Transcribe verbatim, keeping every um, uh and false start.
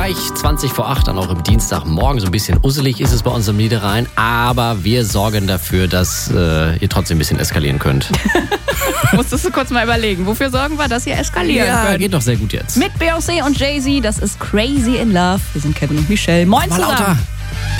Gleich zwanzig vor acht, dann auch im Dienstagmorgen. So ein bisschen usselig ist es bei uns im Niederrhein. Aber wir sorgen dafür, dass äh, ihr trotzdem ein bisschen eskalieren könnt. Musstest du kurz mal überlegen, wofür sorgen wir, dass ihr eskalieren Ja, könnt? geht doch sehr gut jetzt. Mit Beyoncé und Jay-Z, das ist Crazy in Love. Wir sind Kevin und Michelle. Moin Mal zusammen. lauter.